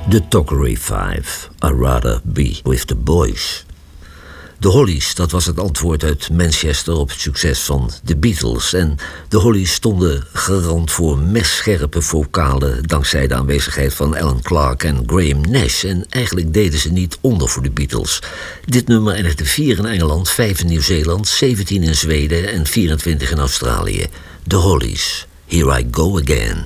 The Tockeray Five, I'd rather be with the boys. De Hollies, dat was het antwoord uit Manchester op het succes van de Beatles. En de Hollies stonden garant voor messcherpe vocalen dankzij de aanwezigheid van Alan Clark en Graham Nash. En eigenlijk deden ze niet onder voor de Beatles. Dit nummer eindigde 4 in Engeland, 5 in Nieuw-Zeeland, 17 in Zweden en 24 in Australië. De Hollies, Here I Go Again.